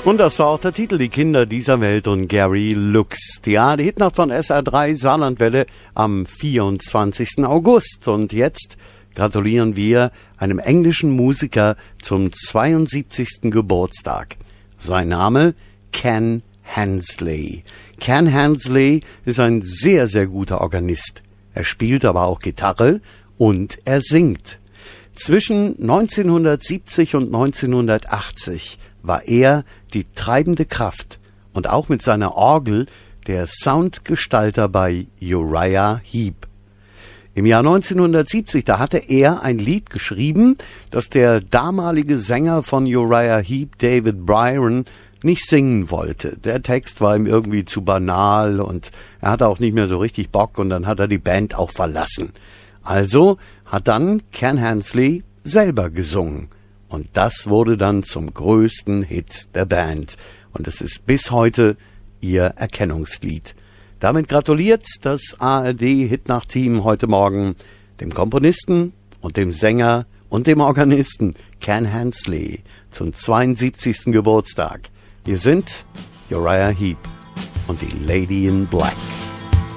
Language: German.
Und das war auch der Titel, Die Kinder dieser Welt und Gary Lux. Die Hitnacht von SR3 Saarlandwelle am 24. August. Und jetzt gratulieren wir einem englischen Musiker zum 72. Geburtstag. Sein Name Ken Hensley. Ken Hensley ist ein sehr, sehr guter Organist. Er spielt aber auch Gitarre und er singt. Zwischen 1970 und 1980 war er die treibende Kraft und auch mit seiner Orgel der Soundgestalter bei Uriah Heep. Im Jahr 1970, da hatte er ein Lied geschrieben, das der damalige Sänger von Uriah Heep, David Byron, nicht singen wollte. Der Text war ihm irgendwie zu banal und er hatte auch nicht mehr so richtig Bock und dann hat er die Band auch verlassen. Also hat dann Ken Hensley selber gesungen. Und das wurde dann zum größten Hit der Band. Und es ist bis heute ihr Erkennungslied. Damit gratuliert das ARD-Hitnacht-Team heute Morgen dem Komponisten und dem Sänger und dem Organisten Ken Hensley zum 72. Geburtstag. Hier sind Uriah Heep und die Lady in Black.